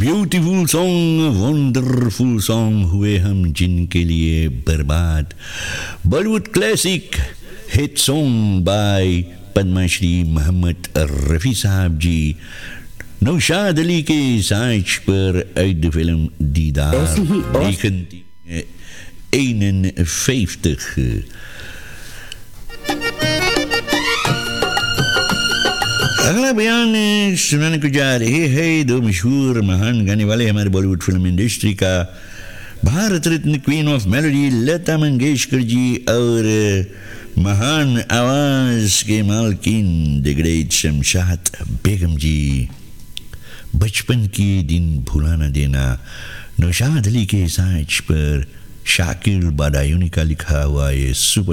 Beautiful song, wonderful song हुए हम जिनके लिए बर्बाद। Bollywood classic hit song by Padmashri Mohammad Rafi साहब जी। नौशाद अली के साइज पर uit de film Diedaar 1951। अगला बयान सुनाने को जा रहे हैं दो मशहूर महान गाने वाले हमारे बॉलीवुड फिल्म इंडस्ट्री का, Bharat Ratna queen of melody Lata Mangeshkar ji और महान आवाज के मालकिन द ग्रेट शमशाद बेगम जी। बचपन के दिन भुला न देना, नौशाद अली के साइज पर शाकिर बादायूनी का लिखा हुआ ये सुपर